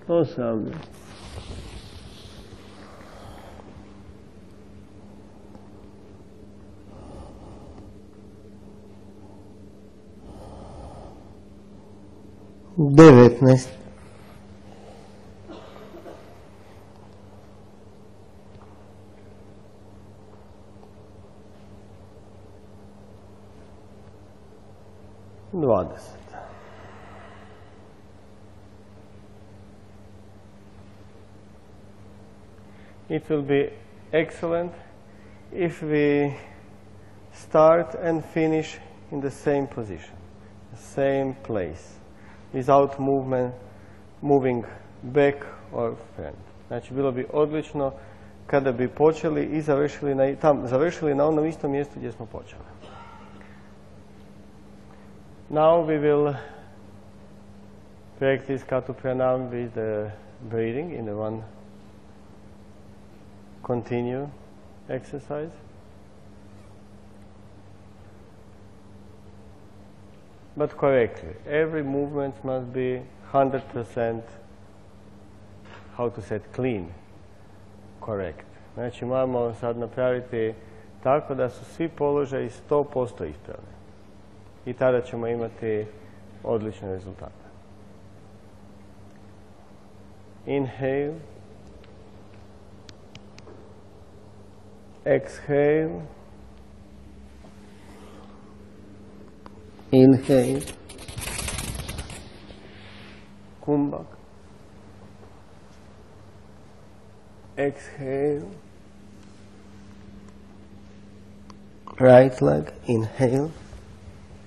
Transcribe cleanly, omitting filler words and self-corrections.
18. Devetnaest. Dvadeset. It will be excellent if we start and finish in the same position, the same place, without moving back or front. Znači, bilo bi odlično kada bi počeli i završili na onom istom mjestu gdje smo počeli. Now we will practice Katu Pranam with the breathing in the one continue exercise. But correctly. Every movement must be 100%, how to say, clean, correct. Znači, moramo sad napraviti tako da su svi položaji 100% ispravni. I tada ćemo imati odlične rezultate. Inhale. Exhale. Inhale. Kumbhak. Exhale. Right leg. Inhale.